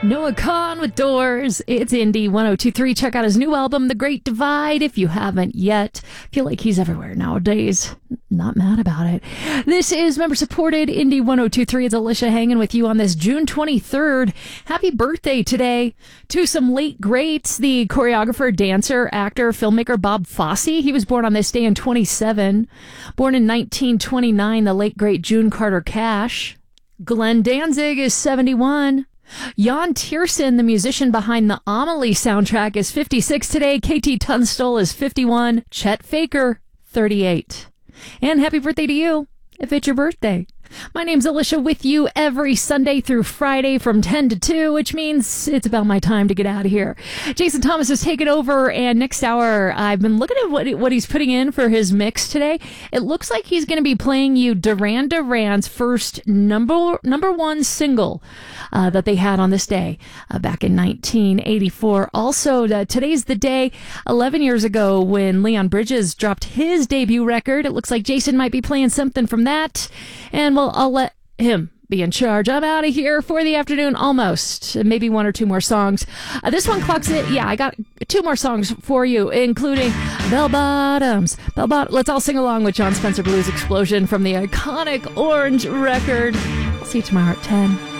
Noah Kahan with Doors. It's Indie 1023. Check out his new album, The Great Divide, if you haven't yet. Feel like he's everywhere nowadays. Not mad about it. This is member-supported Indie 1023. It's Alicia hanging with you on this June 23rd. Happy birthday today to some late greats. The choreographer, dancer, actor, filmmaker Bob Fosse. He was born on this day in 27. Born in 1929, the late great June Carter Cash. Glenn Danzig is 71. Jan Tiersen, the musician behind the Amelie soundtrack, is 56 today. KT Tunstall is 51. Chet Faker, 38. And happy birthday to you, if it's your birthday. My name's Alicia, with you every Sunday through Friday from 10 to 2, which means it's about my time to get out of here. Jason Thomas has taken over, and next hour, I've been looking at what he's putting in for his mix today. It looks like he's going to be playing you Duran Duran's first number one single that they had on this day back in 1984. Also, today's the day 11 years ago when Leon Bridges dropped his debut record. It looks like Jason might be playing something from that, and I'll let him be in charge. I'm out of here for the afternoon, almost. Maybe one or two more songs. This one clocks it. Yeah, I got two more songs for you, including Bell Bottoms. Let's all sing along with John Spencer Blues Explosion from the iconic Orange record. I'll see you tomorrow at 10.